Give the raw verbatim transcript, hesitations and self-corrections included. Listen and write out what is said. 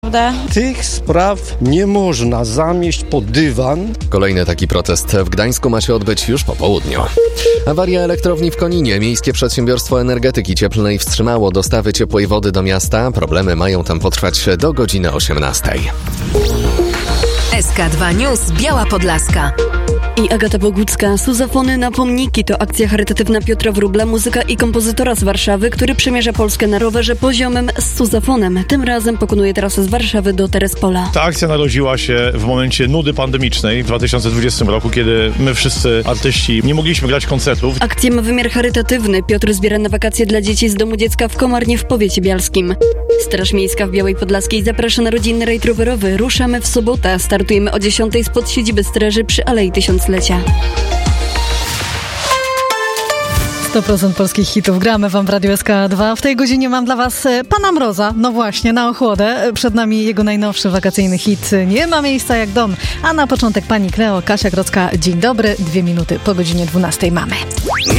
Tych spraw nie można zamieść pod dywan. Kolejny taki protest w Gdańsku ma się odbyć już po południu. Awaria elektrowni w Koninie. Miejskie przedsiębiorstwo energetyki cieplnej wstrzymało dostawy ciepłej wody do miasta. Problemy mają tam potrwać do godziny osiemnastej. S K dwa News Biała Podlaska i Agata Bogucka. Suzafony na pomniki to akcja charytatywna Piotra Wróbla, muzyka i kompozytora z Warszawy, który przemierza Polskę na rowerze poziomem z suzafonem. Tym razem pokonuje trasę z Warszawy do Terespola. Ta akcja narodziła się w momencie nudy pandemicznej w dwa tysiące dwudziestym roku, kiedy my wszyscy artyści nie mogliśmy grać koncertów. Akcja ma wymiar charytatywny. Piotr zbiera na wakacje dla dzieci z domu dziecka w Komarnie w powiecie bialskim. Straż Miejska w Białej Podlaskiej zaprasza na rodzinny rajd rowerowy. Ruszamy w sobotę. Startujemy o dziesiątej spod siedziby straży przy Alei Tysiąclecia. sto procent polskich hitów gramy wam w Radiu S K dwa. W tej godzinie mam dla was Pana Mroza, no właśnie, na ochłodę. Przed nami jego najnowszy wakacyjny hit Nie ma miejsca jak dom. A na początek pani Kleo, Kasia Grodzka. Dzień dobry, dwie minuty po godzinie dwunastej mamy.